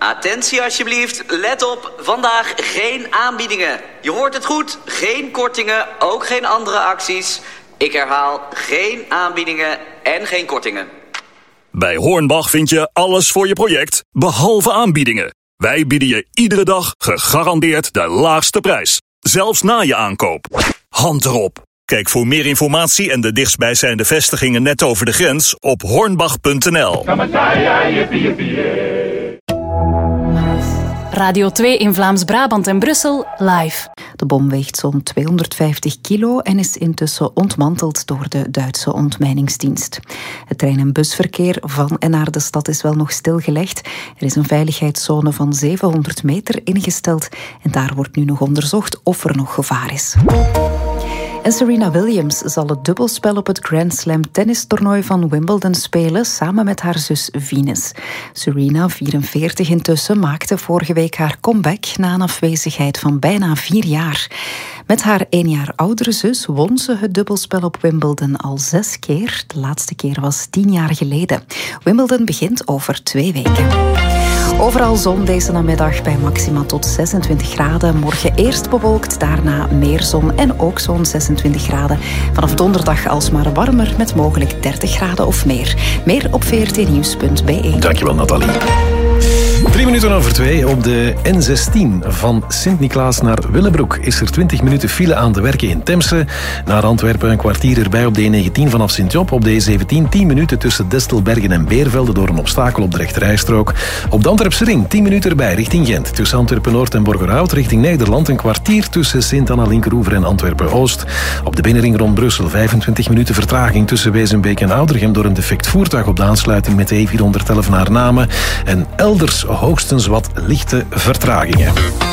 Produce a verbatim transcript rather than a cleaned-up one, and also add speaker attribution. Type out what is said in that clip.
Speaker 1: Attentie alsjeblieft, let op, vandaag geen aanbiedingen. Je hoort het goed, geen kortingen, ook geen andere acties. Ik herhaal, geen aanbiedingen en geen kortingen.
Speaker 2: Bij Hornbach vind je alles voor je project, behalve aanbiedingen. Wij bieden je iedere dag gegarandeerd de laagste prijs. Zelfs na je aankoop. Hand erop. Kijk voor meer informatie en de dichtstbijzijnde vestigingen net over de grens op hornbach punt n l.
Speaker 3: Radio twee in Vlaams-Brabant en Brussel live.
Speaker 4: De bom weegt zo'n tweehonderdvijftig kilo en is intussen ontmanteld door de Duitse ontmijningsdienst. Het trein- en busverkeer van en naar de stad is wel nog stilgelegd. Er is een veiligheidszone van zevenhonderd meter ingesteld en daar wordt nu nog onderzocht of er nog gevaar is. En Serena Williams zal het dubbelspel op het Grand Slam tennistoernooi van Wimbledon spelen samen met haar zus Venus. Serena, vierenveertig intussen, maakte vorige week haar comeback na een afwezigheid van bijna vier jaar. Met haar één jaar oudere zus won ze het dubbelspel op Wimbledon al zes keer. De laatste keer was tien jaar geleden. Wimbledon begint over twee weken. Overal zon deze namiddag bij maxima tot zesentwintig graden. Morgen eerst bewolkt, daarna meer zon en ook zo'n zesentwintig graden. Vanaf donderdag alsmaar warmer met mogelijk dertig graden of meer. Meer op v r t nieuws punt b e.
Speaker 5: Dankjewel, Nathalie. Drie minuten over twee op de N zestien van Sint-Niklaas naar Willebroek is er twintig minuten file aan de werken in Temse. Naar Antwerpen een kwartier erbij op de E negentien vanaf Sint-Job. Op de E zeventien tien minuten tussen Destelbergen en Beervelde door een obstakel op de rechterrijstrook. Op de Antwerpse ring tien minuten erbij richting Gent. Tussen Antwerpen-Noord en Borgerhout richting Nederland een kwartier tussen Sint-Anna-Linkeroever en Antwerpen-Oost. Op de binnenring rond Brussel vijfentwintig minuten vertraging tussen Wezenbeek en Oudergem door een defect voertuig op de aansluiting met de E vierhonderdelf naar Namen. En elders hoogstens wat lichte vertragingen.